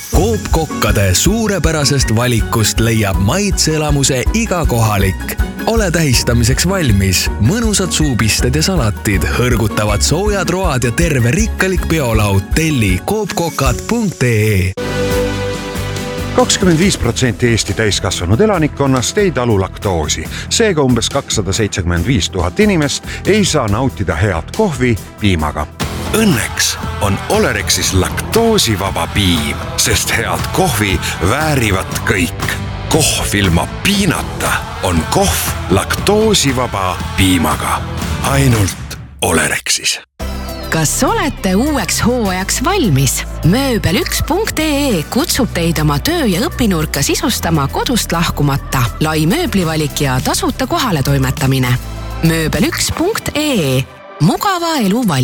Coop Kokkade suurepärasest valikust leiab maitseelamuse iga kohalik. Ole tähistamiseks valmis. Mõnusad suupisted ja salatid, hõrgutavad soojad road ja terve rikkalik peolaud. Telli coopkokad.ee. 25% Eesti täiskasvanud elanikkonnast ei talu laktoosi. Seega umbes 275 000 inimest ei saa nautida head kohvi piimaga. Õnneks on Olerexis laktoosivaba piim, sest head kohvi väärivad kõik. Kohv ilma piinata on kohv laktoosivaba piimaga. Ainult Olerexis. Kas olete uueks hooajaks valmis? Mööbel1.ee kutsub teid oma töö- ja õpinurka sisustama kodust lahkumata. Lai mööblivalik ja tasuta kohale toimetamine. Mööbel1.ee. Mugava elu valik.